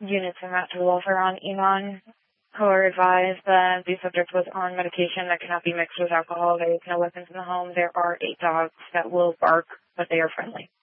units in Matt to welfare on Iman, who are advised that the subject was on medication that cannot be mixed with alcohol. There is no weapons in the home. There are 8 dogs that will bark, but they are friendly.